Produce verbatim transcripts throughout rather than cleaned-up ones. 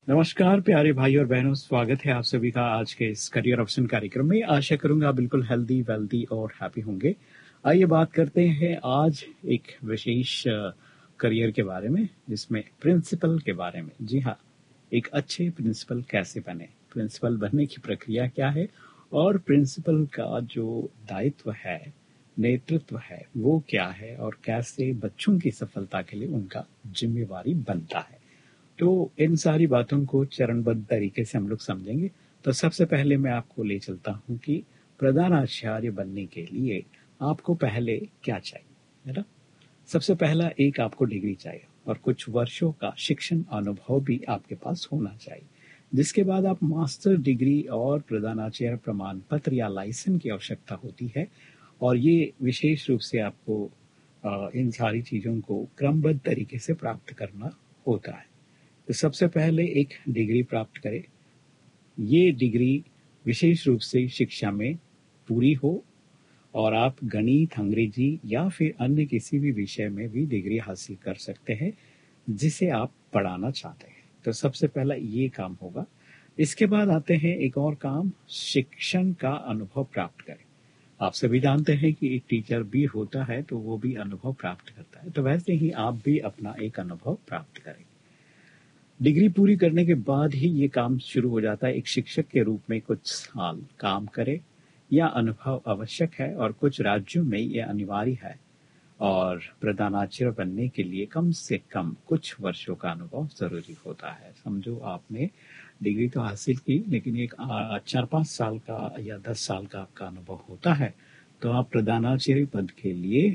नमस्कार प्यारे भाई और बहनों, स्वागत है आप सभी का आज के इस करियर ऑप्शन कार्यक्रम में। आशा करूंगा आप बिल्कुल हेल्दी, वेल्दी और हैप्पी होंगे। आइए बात करते हैं आज एक विशेष अ, करियर के बारे में, जिसमें प्रिंसिपल के बारे में। जी हाँ, एक अच्छे प्रिंसिपल कैसे बने, प्रिंसिपल बनने की प्रक्रिया क्या है और प्रिंसिपल का जो दायित्व है, नेतृत्व है, वो क्या है और कैसे बच्चों की सफलता के लिए उनका जिम्मेवारी बनता है। तो इन सारी बातों को चरणबद्ध तरीके से हम लोग समझेंगे। तो सबसे पहले मैं आपको ले चलता हूँ कि प्रधानाचार्य बनने के लिए आपको पहले क्या चाहिए, है ना? सबसे पहला एक आपको डिग्री चाहिए और कुछ वर्षों का शिक्षण अनुभव भी आपके पास होना चाहिए, जिसके बाद आप मास्टर डिग्री और प्रधानाचार्य प्रमाण पत्र या लाइसेंस की आवश्यकता होती है। और ये विशेष रूप से आपको अ, इन सारी चीजों को क्रमबद्ध तरीके से प्राप्त करना होता है। तो सबसे पहले एक डिग्री प्राप्त करें। ये डिग्री विशेष रूप से शिक्षा में पूरी हो और आप गणित, अंग्रेजी या फिर अन्य किसी भी विषय में भी डिग्री हासिल कर सकते हैं जिसे आप पढ़ाना चाहते हैं। तो सबसे पहला ये काम होगा। इसके बाद आते हैं एक और काम, शिक्षण का अनुभव प्राप्त करें। आप सभी जानते हैं कि एक टीचर भी होता है तो वो भी अनुभव प्राप्त करता है, तो वैसे ही आप भी अपना एक अनुभव प्राप्त करें। डिग्री पूरी करने के बाद ही ये काम शुरू हो जाता है। एक शिक्षक के रूप में कुछ साल काम करें, यह अनुभव आवश्यक है और कुछ राज्यों में यह अनिवार्य है। और प्रधानाचार्य बनने के लिए कम से कम कुछ वर्षों का अनुभव जरूरी होता है। समझो आपने डिग्री तो हासिल की, लेकिन एक आ, चार पांच साल का या दस साल का आपका अनुभव होता है, तो आप प्रधानाचार्य पद के लिए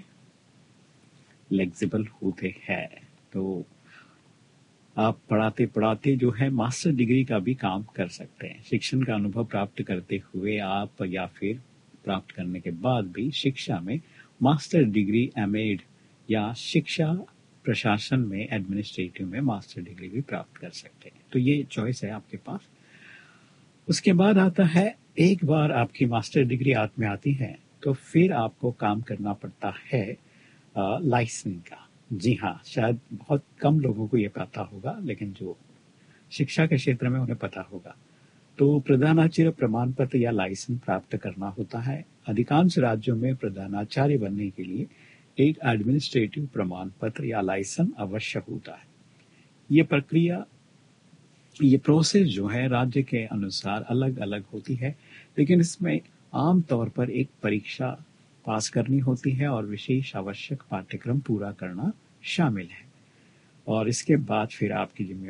एलिजिबल होते हैं। तो आप पढ़ाते पढ़ाते जो है मास्टर डिग्री का भी काम कर सकते हैं। शिक्षण का अनुभव प्राप्त करते हुए आप या फिर प्राप्त करने के बाद भी शिक्षा में मास्टर डिग्री, एमएड या शिक्षा प्रशासन में एडमिनिस्ट्रेटिव में मास्टर डिग्री भी प्राप्त कर सकते हैं। तो ये चॉइस है आपके पास। उसके बाद आता है, एक बार आपकी मास्टर डिग्री हाथ में आती है तो फिर आपको काम करना पड़ता है लाइसेंस का। जी हाँ, शायद बहुत कम लोगों को ये पता होगा, लेकिन जो शिक्षा के क्षेत्र में उन्हें पता होगा। तो प्रधानाचार्य प्रमाण पत्र या लाइसेंस प्राप्त करना होता है। अधिकांश राज्यों में प्रधानाचार्य बनने के लिए एक एडमिनिस्ट्रेटिव प्रमाण पत्र या लाइसेंस आवश्यक होता है। ये प्रक्रिया, ये प्रोसेस जो है राज्य के अनुसार अलग अलग होती है, लेकिन इसमें आमतौर पर एक परीक्षा पास करनी होती है और विशेष आवश्यक पाठ्यक्रम पूरा करना शामिल है। और इसके बाद फिर आपकी जिम्मेदारी